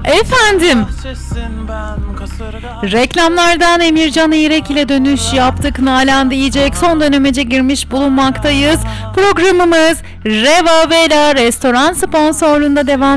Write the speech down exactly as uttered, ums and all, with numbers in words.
Efendim, reklamlardan Emircan İrek ile dönüş yaptık. Nalan diyecek son dönemece girmiş bulunmaktayız. Programımız Reva Vela Restoran sponsorluğunda devam